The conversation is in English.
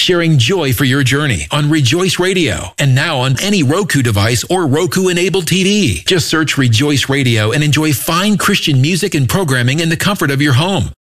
sharing joy for your journey on Rejoice Radio, and now on any Roku device or Roku-enabled TV. Just search Rejoice Radio and enjoy fine Christian music and programming in the comfort of your home.